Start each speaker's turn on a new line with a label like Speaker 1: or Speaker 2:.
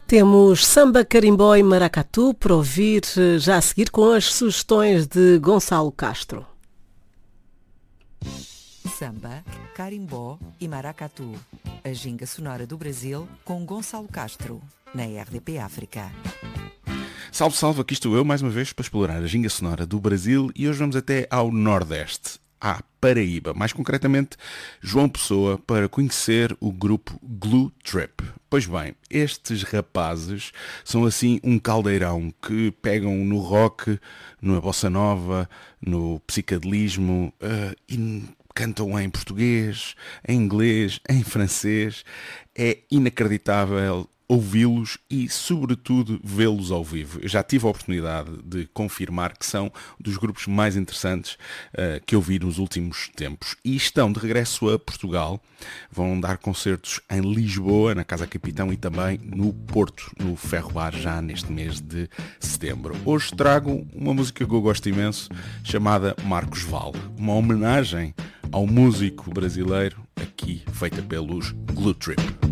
Speaker 1: Temos samba, carimbó e maracatu para ouvir já a seguir com as sugestões de Gonçalo Castro.
Speaker 2: Samba, carimbó e maracatu. A ginga sonora do Brasil com Gonçalo Castro, na RDP África.
Speaker 3: Salve, salve, aqui estou eu mais uma vez para explorar a ginga sonora do Brasil e hoje vamos até ao Nordeste, à Paraíba, mais concretamente João Pessoa, para conhecer o grupo Glue Trip. Pois bem, estes rapazes são assim um caldeirão que pegam no rock, na bossa nova, no psicadelismo e cantam em português, em inglês, em francês. É inacreditável ouvi-los e, sobretudo, vê-los ao vivo. Eu já tive a oportunidade de confirmar que são dos grupos mais interessantes que eu vi nos últimos tempos. E estão de regresso a Portugal. Vão dar concertos em Lisboa, na Casa Capitão, e também no Porto, no Ferro Bar, já neste mês de setembro. Hoje trago uma música que eu gosto imenso, chamada Marcos Val. Uma homenagem ao músico brasileiro, aqui feita pelos Glue Trip.